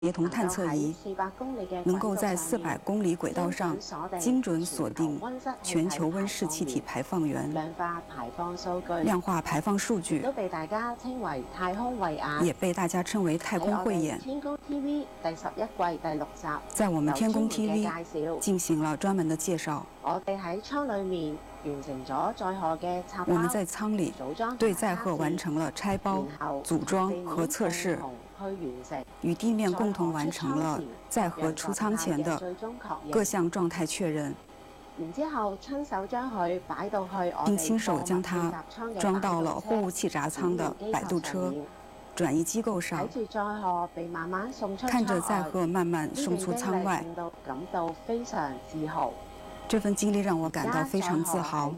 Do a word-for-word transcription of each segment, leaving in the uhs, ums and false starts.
协同探测仪能够在四百公里轨道上精准锁定全球温室气体排放源，量化排放数据， 都被大家稱為太空慧眼， 也被大家稱為太空慧眼。 天宮 T V 第十一季第六集， 在我們天宮 T V 進行了專門的介紹。 我哋喺艙裡面完成咗載荷嘅插包， 我們在艙裡對載荷完成了拆包、組裝和測試。與地面共同完成了載荷出艙前的各項狀態確認， 然之後親手將佢擺到去我並親手將它裝到了貨物氣閘艙的擺渡車轉移機構上，看着載荷慢慢送出艙外， 感到非常自豪。 這份經歷讓我感到非常自豪。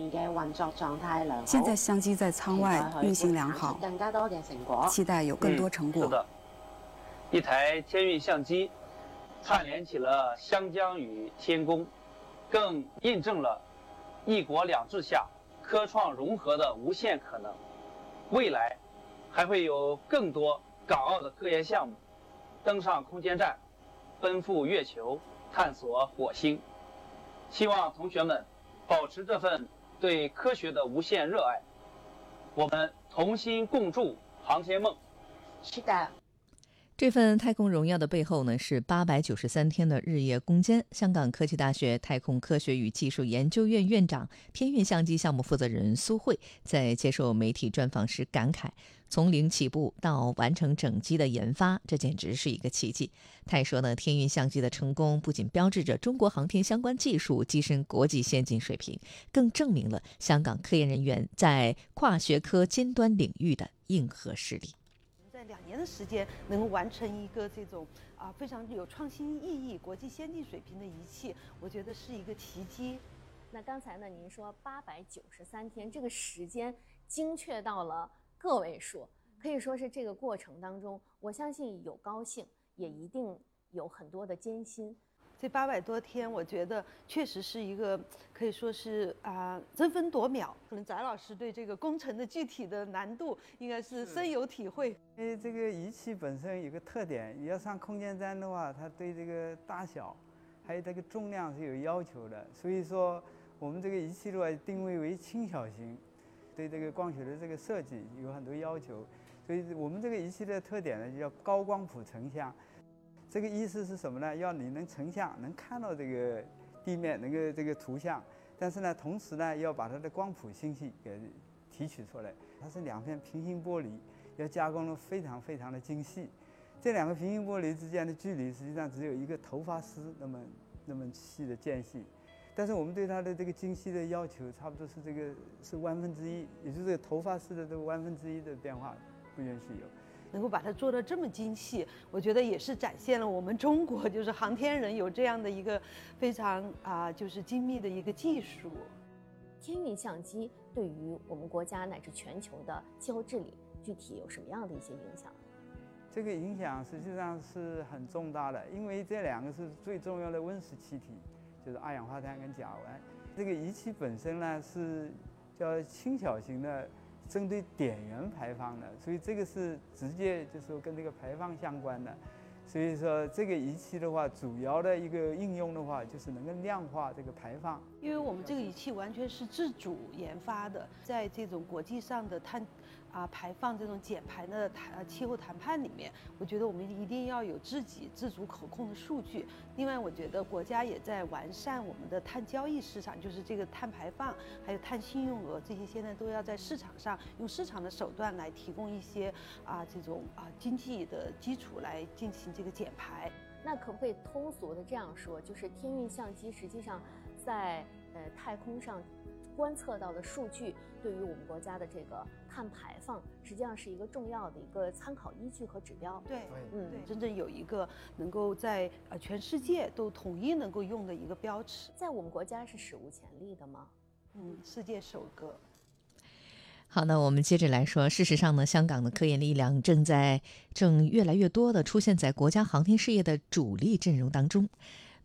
現在相機在艙外運行良好，期待有更多成果。 嗯、是的，一台天運相機串聯起了湘江與天宮，更印證了一國兩制下科創融合的無限可能。未來還會有更多港澳的科研項目登上空間站，奔赴月球，探索火星。希望同學們保持這份對科學的無限熱愛，我們同心共築航天夢。 是的。 這份太空榮耀的背後呢，是八百九十三天的日夜攻堅。香港科技大學太空科學與技術研究院院長、天運相機項目負責人蘇慧在接受媒體專訪時感慨，從零起步到完成整機的研發，這簡直是一個奇蹟。他也說呢，天運相機的成功不僅標誌着中國航天相關技術躋身國際先進水平，更證明了香港科研人員在跨學科尖端領域的硬核實力。 在兩年的時間能夠完成一個這種啊非常有創新意義、國際先進水平的儀器，我覺得是一個奇蹟。 那剛才呢，您說八百九十三天，這個時間精確到了個位數，可以說是這個過程當中，我相信有高興，也一定有很多的艱辛。 這八百多天，我覺得確實是一個可以說是啊爭分奪秒。可能翟老師對這個工程的具體的難度應該是深有體會。 因為這個儀器本身有個特點，你要上空間站的話，它對這個大小還有這個重量是有要求的。所以說，我們這個儀器的話定位為輕小型，對這個光學的這個設計有很多要求。所以我們這個儀器的特點呢，就叫高光譜成像。這個意思是什麼呢？要你能成像，能看到這個地面那個這個圖像，但是呢，同時呢，要把它的光譜信息給提取出來。它是兩片平行玻璃，要加工得非常非常的精細。這兩個平行玻璃之間的距離實際上只有一個頭髮絲那麼那麼細的間隙，但是我們對它的這個精細的要求，差不多是這個是萬分之一，也就是這個頭髮絲的這個萬分之一的變化不允許有。 能夠把它做得這麼精細，我覺得也是展現了我們中國就是航天人有這樣的一個非常啊、呃、就是精密的一個技術。 天運相機對於我們國家乃至全球的氣候治理具體有什麼樣的一些影響？ 這個影響實際上是很重大的，因為這兩個是最重要的溫室氣體，就是二氧化碳跟甲烷。這個儀器本身呢是叫輕小型的，針對點源排放的，所以這個是直接就是說跟這個排放相關的。所以說這個儀器的話，主要的一個應用的話，就是能夠量化這個排放。 因為我們這個儀器完全是自主研發的，在這種國際上的碳啊排放這種減排的談氣候談判裡面，我覺得我們一定要有自己自主可控的數據。另外，我覺得國家也在完善我們的碳交易市場，就是這個碳排放還有碳信用額這些，現在都要在市場上用市場的手段來提供一些啊這種啊經濟的基礎來進行這個減排。 那可不可以通俗的這樣說，就是天運相機實際上在呃太空上觀測到的數據，對於我們國家的這個碳排放，實際上是一個重要的一個參考依據和指標。 對，嗯，對，真正有一個能夠在呃全世界都統一能夠用的一個標尺， 在我們國家是史無前例的嗎？ 嗯，世界首個。 好，那我們接着來說，事實上呢，香港的科研力量正在正越來越多的出現在國家航天事業的主力陣容當中。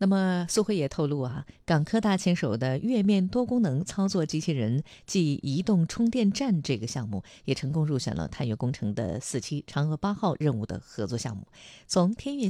那么苏慧也透露啊，港科大牵手的月面多功能操作机器人即移动充电站这个项目，也成功入选了探月工程的四期嫦娥八号任务的合作项目。从天运